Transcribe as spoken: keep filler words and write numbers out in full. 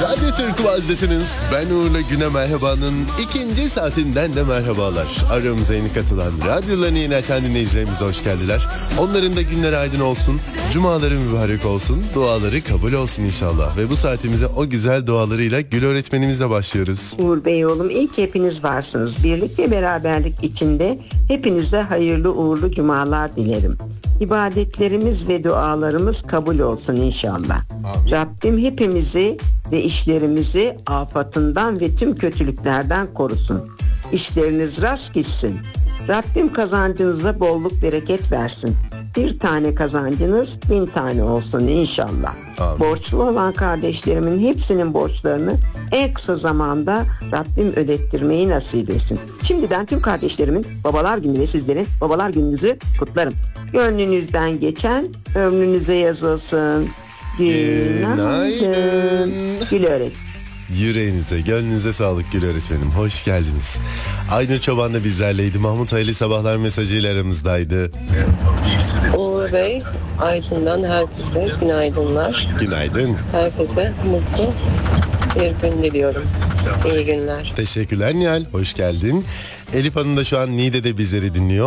Radyo Türk Vazdesiniz. Ben Uğur'la Güne Merhaba'nın ikinci saatinden de merhabalar. Aramıza yeni katılan, radyolarını yeni açan dinleyicilerimiz de hoş geldiler. Onların da günleri aydın olsun, cumaları mübarek olsun, duaları kabul olsun inşallah. Ve bu saatimize o güzel dualarıyla Gül öğretmenimizle başlıyoruz. Uğur Bey oğlum, iyi ki hepiniz varsınız. Birlik ve beraberlik içinde hepinize hayırlı uğurlu cumalar dilerim. İbadetlerimiz ve dualarımız kabul olsun inşallah. Amin. Rabbim hepimizi ve işlerimizi afatından ve tüm kötülüklerden korusun. İşleriniz rast gitsin. Rabbim kazancınıza bolluk bereket versin. Bir tane kazancınız bin tane olsun inşallah. Amin. Borçlu olan kardeşlerimin hepsinin borçlarını en kısa zamanda Rabbim ödettirmeyi nasip etsin. Şimdiden tüm kardeşlerimin babalar günü ve sizlerin babalar gününüzü kutlarım. Gönlünüzden geçen ömrünüze yazılsın. Günaydın. Günaydın. Gül öğretmen. Yüreğinize, gönlünüze sağlık Gül öğretmenim. Hoş geldiniz. Aynur Çoban da bizlerleydi. Mahmut Hayli sabahlar mesajıyla aramızdaydı. Uğur Bey, Aydın'dan herkese günaydınlar. Günaydın. Herkese mutlu bir gün diliyorum. İyi günler. Teşekkürler Nihal. Hoş geldin. Elif Hanım da şu an Niğde'de bizleri dinliyor.